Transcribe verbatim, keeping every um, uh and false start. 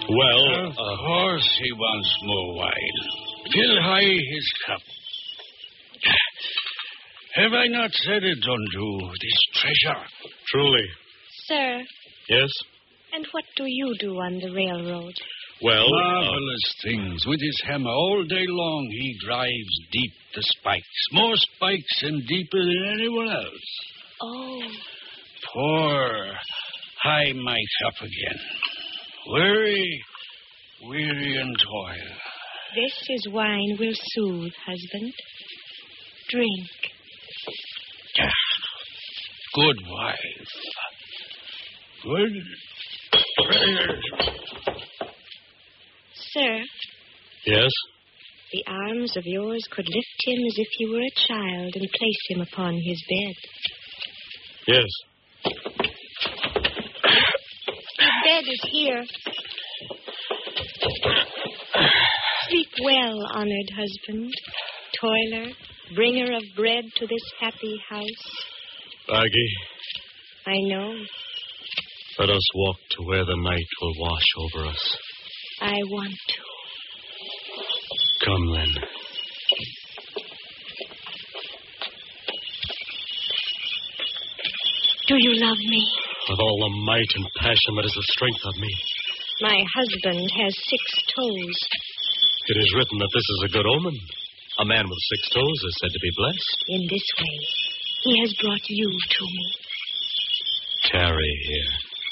Well, Of uh, course he wants more wine. Fill high his cup. Have I not said it unto this treasure? truly. Sir, Yes? and what do you do on the railroad? Well, uh, Marvelous things. With his hammer all day long, he drives deep the spikes. More spikes and deeper than anyone else. Oh, Pour high my cup again. Weary, weary and toil. this is wine will soothe, husband. Drink. Ah, good wife. Good treasure. Sir, yes? the arms of yours could lift him as if he were a child and place him upon his bed. Yes. His bed is here. Sleep well, honored husband, toiler, bringer of bread to this happy house. Aggie, I know. let us walk to where the night will wash over us. I want to. Come, then. Do you love me? With all the might and passion that is the strength of me. My husband has six toes. It is written that this is a good omen. A man with six toes is said to be blessed. In this way, he has brought you to me. Tarry here.